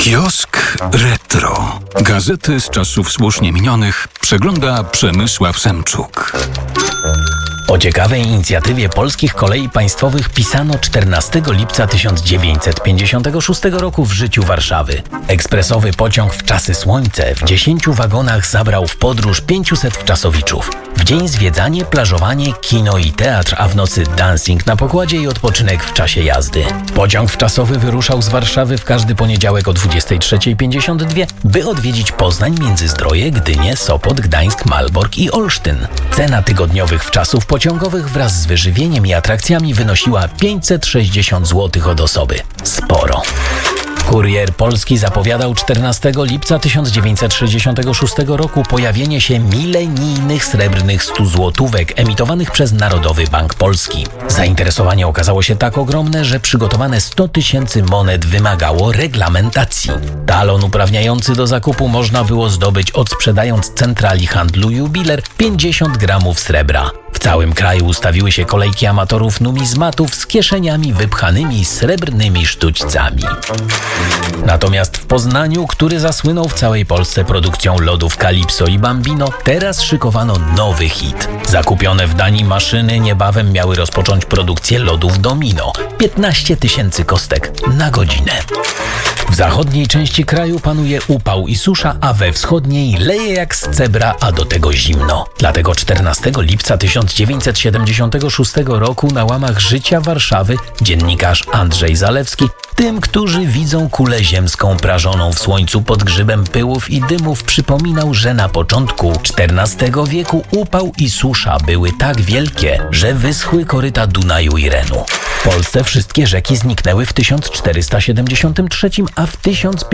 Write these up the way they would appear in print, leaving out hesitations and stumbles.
Kiosk Retro. Gazety z czasów słusznie minionych przegląda Przemysław Semczuk. O ciekawej inicjatywie Polskich Kolei Państwowych pisano 14 lipca 1956 roku w życiu Warszawy. Ekspresowy pociąg w czasy słońce w 10 wagonach zabrał w podróż 500 wczasowiczów. W dzień zwiedzanie, plażowanie, kino i teatr, a w nocy dancing na pokładzie i odpoczynek w czasie jazdy. Pociąg wczasowy wyruszał z Warszawy w każdy poniedziałek o 23:52, by odwiedzić Poznań, Międzyzdroje, Gdynię, Sopot, Gdańsk, Malbork i Olsztyn. Cena tygodniowych wczasów pociągowych wraz z wyżywieniem i atrakcjami wynosiła 560 zł od osoby. Sporo. Kurier Polski zapowiadał 14 lipca 1966 roku pojawienie się milenijnych srebrnych 100 złotówek emitowanych przez Narodowy Bank Polski. Zainteresowanie okazało się tak ogromne, że przygotowane 100 000 monet wymagało reglamentacji. Talon uprawniający do zakupu można było zdobyć odsprzedając centrali handlu Jubiler 50 gramów srebra. W całym kraju ustawiły się kolejki amatorów numizmatów z kieszeniami wypchanymi srebrnymi sztućcami. Natomiast w Poznaniu, który zasłynął w całej Polsce produkcją lodów Calypso i Bambino, teraz szykowano nowy hit. Zakupione w Danii maszyny niebawem miały rozpocząć produkcję lodów Domino. 15 000 kostek na godzinę. W zachodniej części kraju panuje upał i susza, a we wschodniej leje jak z cebra, a do tego zimno. Dlatego 14 lipca 1976 roku na łamach Życia Warszawy dziennikarz Andrzej Zalewski tym, którzy widzą kulę ziemską prażoną w słońcu pod grzybem pyłów i dymów, przypominał, że na początku XIV wieku upał i susza były tak wielkie, że wyschły koryta Dunaju i Renu. W Polsce wszystkie rzeki zniknęły w 1473, a w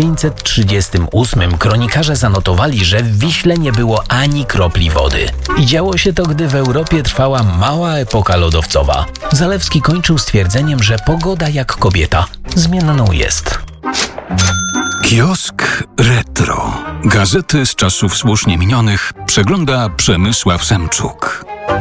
1538 kronikarze zanotowali, że w Wiśle nie było ani kropli wody. I działo się to, gdy w Europie trwała mała epoka lodowcowa. Zalewski kończył stwierdzeniem, że pogoda jak kobieta zmienną jest. Kiosk Retro. Gazety z czasów słusznie minionych przegląda Przemysław Semczuk.